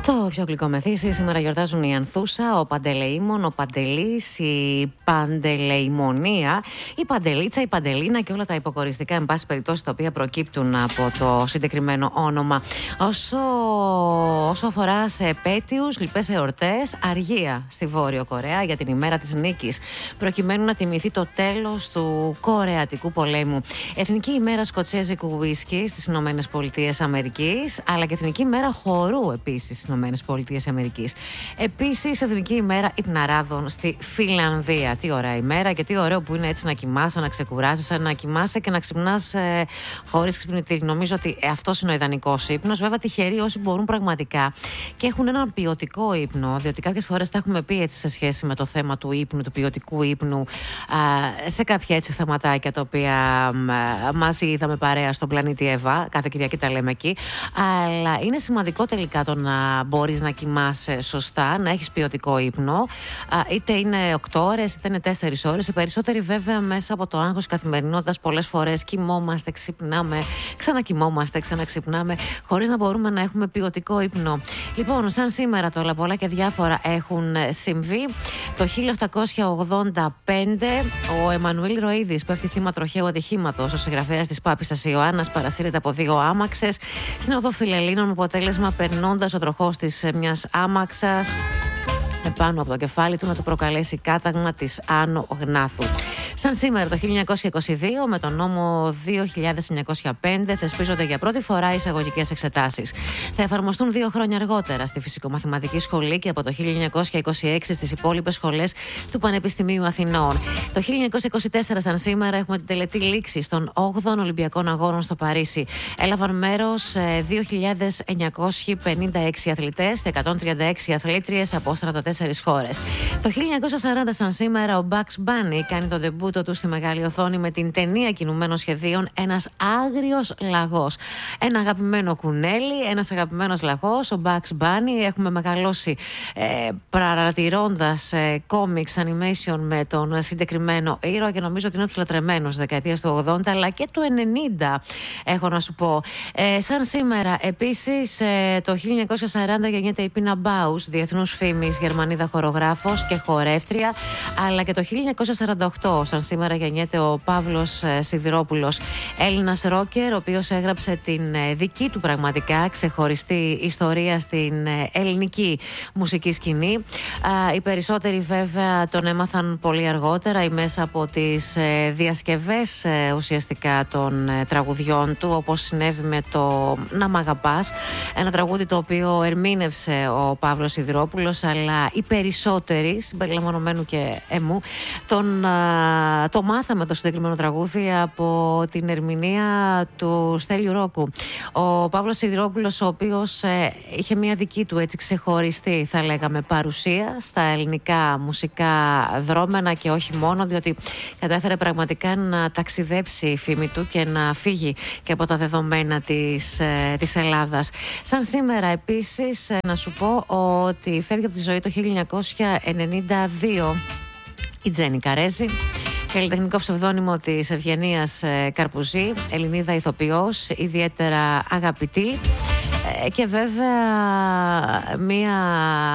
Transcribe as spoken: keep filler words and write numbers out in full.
Στο πιο γλυκό μεθύσι σήμερα γιορτάζουν η Ανθούσα, ο Παντελεήμων, ο Παντελής, η Παντελεημονία, η Παντελίτσα, η Παντελίνα και όλα τα υποκοριστικά, εν πάση περιπτώσει, τα οποία προκύπτουν από το συγκεκριμένο όνομα. Όσο, όσο αφορά σε επέτειους, λοιπές εορτές, αργία στη Βόρειο Κορέα για την ημέρα της νίκης, προκειμένου να τιμηθεί το τέλος του Κορεατικού πολέμου. Εθνική ημέρα σκοτσέζικου ουίσκι στις Ηνωμένες Πολιτείες Αμερικής, αλλά και εθνική ημέρα χορού επίσης στις Ηνωμένες Πολιτείες Αμερικής. Επίσης, εθνική ημέρα υπναράδων στη Φινλανδία. Τι ωραία ημέρα και τι ωραίο που είναι έτσι να κοιμάσαι, να ξεκουράζεσαι, να κοιμάσαι και να ξυπνάς ε, χωρίς ξυπνητήρι. Νομίζω ότι αυτός είναι ο ιδανικός ύπνος. Βέβαια, τυχεροί όσοι μπορούν πραγματικά και έχουν έναν ποιοτικό ύπνο, διότι κάποιες φορές τα έχουμε πει έτσι σε σχέση με το θέμα του ύπνου, του ποιοτικού ύπνου, α, σε κάποια έτσι θεματάκια τα οποία α, μαζί είδαμε παρέα στον πλανήτη Εύα. Κάθε Κυριακή τα λέμε εκεί. Αλλά είναι σημαντικό τελικά το να μπορείς να κοιμάσαι σωστά, να έχεις ποιοτικό ύπνο. Α, είτε είναι οκτώ ώρες, είτε είναι τέσσερις ώρες. Οι περισσότεροι, βέβαια, μέσα από το άγχος καθημερινότητας, πολλές φορές κοιμόμαστε, ξυπνάμε, ξανακοιμόμαστε, ξαναξυπνάμε, χωρίς να μπορούμε να έχουμε ποιοτικό ύπνο. Λοιπόν, σαν σήμερα τώρα, πολλά και διάφορα έχουν συμβεί. Το χίλια οκτακόσια ογδόντα πέντε ο Εμμανουήλ Ροΐδης πέφτει θύμα τροχαίου ατυχήματος. Ο συγγραφέας της Πάπισσας Ιωάννας παρασύρεται από δύο άμαξες στην οδό Φιλελλήνων, με αποτέλεσμα περνώντας ο τροχός της μιας άμαξας επάνω από το κεφάλι του να του προκαλέσει κάταγμα της άνω γνάθου. Σαν σήμερα το χίλια εννιακόσια είκοσι δύο, με τον νόμο δύο χιλιάδες εννιακόσια πέντε, θεσπίζονται για πρώτη φορά εισαγωγικές εξετάσεις. Θα εφαρμοστούν δύο χρόνια αργότερα στη Φυσικομαθηματική Σχολή και από το χίλια εννιακόσια είκοσι έξι στις υπόλοιπες σχολές του Πανεπιστημίου Αθηνών. Το χίλια εννιακόσια είκοσι τέσσερα, σαν σήμερα, έχουμε την τελετή λήξης των όγδοων Ολυμπιακών Αγώνων στο Παρίσι. Έλαβαν μέρος δύο χιλιάδες εννιακόσιοι πενήντα έξι αθλητές και εκατόν τριάντα έξι αθλήτριες από σαράντα τέσσερις χώρες. Το χίλια εννιακόσια σαράντα, σαν σήμερα, ο Bugs Bunny κάνει το ντεμπούτο του στη μεγάλη οθόνη με την ταινία κινουμένων σχεδίων «Ένας άγριος λαγός». Ένα αγαπημένο κουνέλι, ένας αγαπημένος λαγός, ο Bugs Bunny. Έχουμε μεγαλώσει ε, παρατηρώντας ε, comics animation με τον συγκεκριμένο ήρωα και νομίζω ότι είναι τους λατρεμένους δεκαετίας του ογδόντα αλλά και του ενενήντα, έχω να σου πω. Ε, σαν σήμερα, επίσης, ε, το χίλια εννιακόσια σαράντα γεννιέται η Πίνα Μπάους, διεθνούς φήμης Γερμανίδα χορογράφος και χορεύτρια, αλλά και το χίλια εννιακόσια σαράντα οκτώ, σαν σήμερα, γεννιέται ο Παύλος Σιδηρόπουλος, Έλληνας ρόκερ, ο οποίος έγραψε την δική του πραγματικά ξεχωριστή ιστορία στην ελληνική μουσική σκηνή. Οι περισσότεροι, βέβαια, τον έμαθαν πολύ αργότερα ή μέσα από τις διασκευές ουσιαστικά των τραγουδιών του, όπως συνέβη με το «Να μ' αγαπάς», ένα τραγούδι το οποίο ερμήνευσε ο Παύλος Σιδηρόπουλος, αλλά οι περισσότεροι, συμπεριλαμβανομένου και εμού, τον το μάθαμε το συγκεκριμένο τραγούδι από την ερμηνεία του Στέλιου Ρόκου. Ο Παύλος Σιδηρόπουλος, ο οποίος ε, είχε μια δική του έτσι ξεχωριστή, θα λέγαμε, παρουσία στα ελληνικά μουσικά δρόμενα και όχι μόνο, διότι κατάφερε πραγματικά να ταξιδέψει η φήμη του και να φύγει και από τα δεδομένα της, ε, της Ελλάδας. Σαν σήμερα, επίσης, ε, να σου πω ότι φεύγει από τη ζωή το χίλια εννιακόσια ενενήντα δύο η Τζένι Καρέζη, καλλιτεχνικό ψευδόνυμο της Ευγενίας Καρπουζή, Ελληνίδα ηθοποιός, ιδιαίτερα αγαπητή, και βέβαια μία